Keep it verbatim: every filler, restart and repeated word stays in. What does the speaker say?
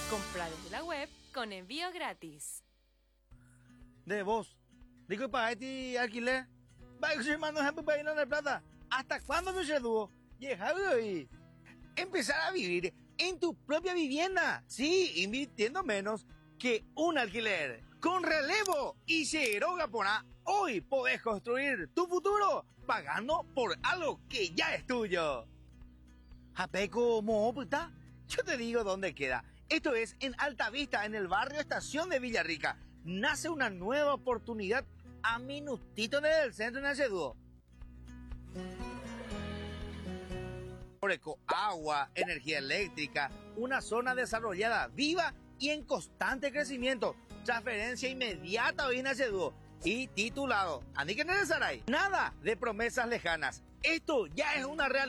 Compra desde la web con envío gratis. De vos. Digo, para este alquiler. Va, hermano, ejemplo, para irnos de plata. ¿Hasta cuándo me seduo? Deja de empezar a vivir en tu propia vivienda. Sí, invirtiendo menos que un alquiler. Con Relevo y Cero Gaponá, hoy podés construir tu futuro pagando por algo que ya es tuyo. Japeco, mo, puta. Yo te digo dónde queda. Esto es en Altavista, en el barrio Estación de Villarrica. Nace una nueva oportunidad a minutito del centro en el Ceduo. Eco, agua, energía eléctrica, una zona desarrollada, viva y en constante crecimiento. Transferencia inmediata hoy en el Ceduo. Y titulado, ¿Andi que Saray? Nada de promesas lejanas. Esto ya es una realidad.